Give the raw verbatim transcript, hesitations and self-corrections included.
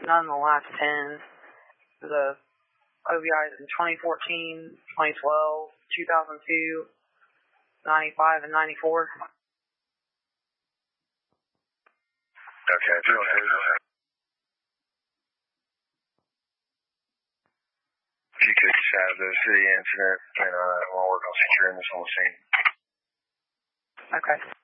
none in the last ten. The O V Is in twenty fourteen, twenty twelve, two thousand two, ninety-five, and ninety-four. Okay, go ahead. If you could just have the city incident, and uh, we'll work on securing this whole scene. Okay.